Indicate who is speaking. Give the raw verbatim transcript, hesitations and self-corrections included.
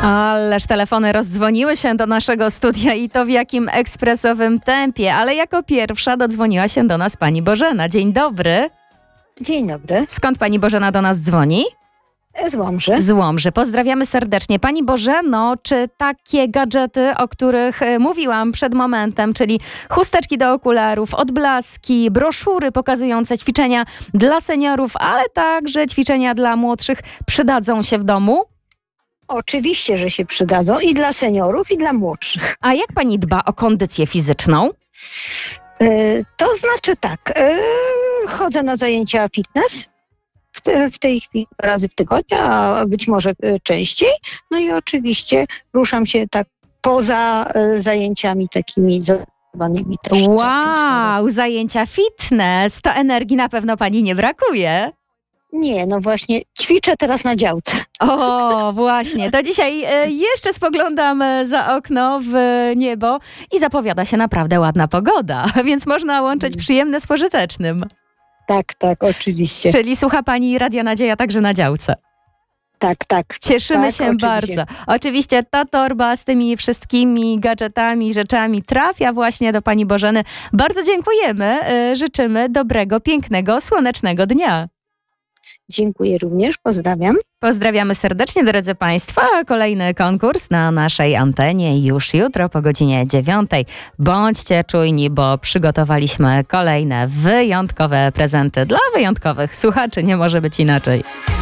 Speaker 1: Ależ telefony rozdzwoniły się do naszego studia i to w jakim ekspresowym tempie, ale jako pierwsza dodzwoniła się do nas pani Bożena. Dzień dobry.
Speaker 2: Dzień dobry.
Speaker 1: Skąd pani Bożena do nas dzwoni?
Speaker 2: Z Łomży.
Speaker 1: Z Łomży. Pozdrawiamy serdecznie. Pani Bożeno, czy takie gadżety, o których e, mówiłam przed momentem, czyli chusteczki do okularów, odblaski, broszury pokazujące ćwiczenia dla seniorów, ale także ćwiczenia dla młodszych, przydadzą się w domu?
Speaker 2: Oczywiście, że się przydadzą i dla seniorów, i dla młodszych.
Speaker 1: A jak pani dba o kondycję fizyczną?
Speaker 2: Yy, to znaczy tak, yy, chodzę na zajęcia fitness w, te, w tej chwili razy w tygodniu, a być może yy, częściej. No i oczywiście ruszam się tak poza yy, zajęciami takimi zorganizowanymi też.
Speaker 1: Wow, zajęcia fitness. To energii na pewno pani nie brakuje.
Speaker 2: Nie, no właśnie ćwiczę teraz na działce.
Speaker 1: O, właśnie. To dzisiaj e, jeszcze spoglądam e, za okno w niebo i zapowiada się naprawdę ładna pogoda, więc można łączyć przyjemne z pożytecznym.
Speaker 2: Tak, tak, oczywiście.
Speaker 1: Czyli słucha pani Radia Nadzieja także na działce.
Speaker 2: Tak, tak.
Speaker 1: Cieszymy
Speaker 2: tak,
Speaker 1: się
Speaker 2: oczywiście.
Speaker 1: bardzo. Oczywiście ta torba z tymi wszystkimi gadżetami, rzeczami trafia właśnie do pani Bożeny. Bardzo dziękujemy. e, Życzymy dobrego, pięknego, słonecznego dnia.
Speaker 2: Dziękuję również, pozdrawiam.
Speaker 1: Pozdrawiamy serdecznie, drodzy Państwo. Kolejny konkurs na naszej antenie już jutro po godzinie dziewiątej. Bądźcie czujni, bo przygotowaliśmy kolejne wyjątkowe prezenty dla wyjątkowych słuchaczy. Nie może być inaczej.